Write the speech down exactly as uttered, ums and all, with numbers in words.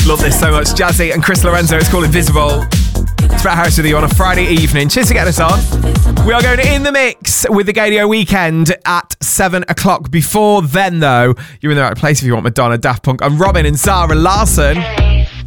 Love this so much. Jazzy and Chris Lorenzo. It's called Invisible. It's Brett Harris with you on a Friday evening. Cheers for getting us on. We are going in the mix with the Gaydio Weekend at seven o'clock. Before then, though, you're in the right place if you want Madonna, Daft Punk, and Robin and Zara Larsson.